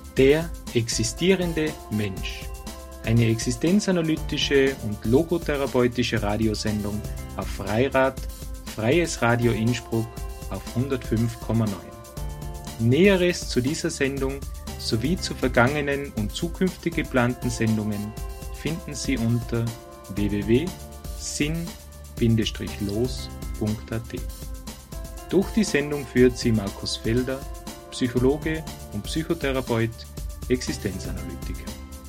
Der existierende Mensch. Eine existenzanalytische und logotherapeutische Radiosendung auf Freirad, Freies Radio Innsbruck auf 105,9. Näheres zu dieser Sendung sowie zu vergangenen und zukünftig geplanten Sendungen finden Sie unter www.sinn-los.at. Durch die Sendung führt Sie Markus Felder, Psychologe und Psychotherapeut, Existenzanalytiker.